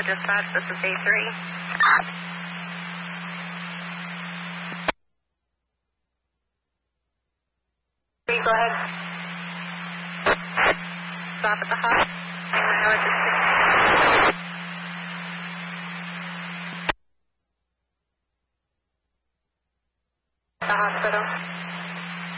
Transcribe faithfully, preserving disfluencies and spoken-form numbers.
Dispatch, this is A three. Please go ahead. Stop at the hospital. And I know it's the hospital.